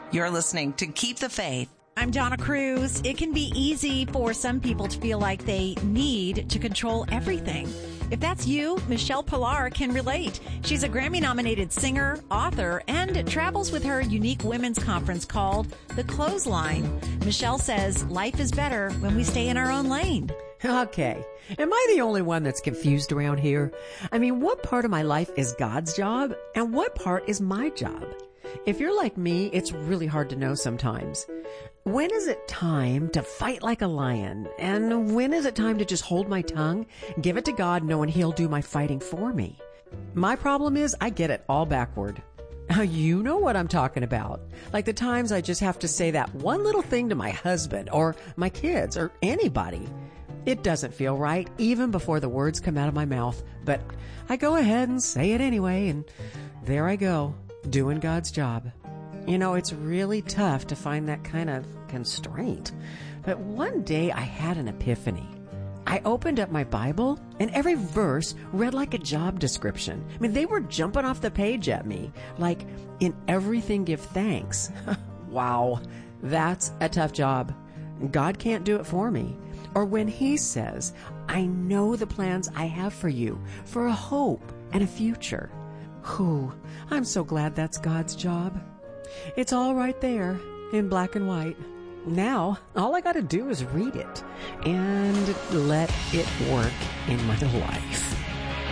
You're listening to Keep the Faith. I'm Donna Cruz. It can be easy for some people to feel like they need to control everything. If that's you, Michelle Pilar can relate. She's a Grammy-nominated singer, author, and travels with her unique women's conference called The Clothesline. Michelle says life is better when we stay in our own lane. Okay. Am I the only one that's confused around here? I mean, what part of my life is God's job and what part is my job? If you're like me, it's really hard to know sometimes. When is it time to fight like a lion? And when is it time to just hold my tongue, give it to God, knowing He'll do my fighting for me? My problem is I get it all backward. You know what I'm talking about. Like the times I just have to say that one little thing to my husband or my kids or anybody. It doesn't feel right even before the words come out of my mouth, but I go ahead and say it anyway, and there I go, doing God's job. You know, it's really tough to find that kind of constraint. But one day I had an epiphany. I opened up my Bible, and every verse read like a job description. I mean, they were jumping off the page at me, like, in everything give thanks. Wow, that's a tough job. God can't do it for me. Or when He says, I know the plans I have for you, for a hope and a future. Whew, I'm so glad that's God's job. It's all right there in black and white. Now, all I got to do is read it and let it work in my life.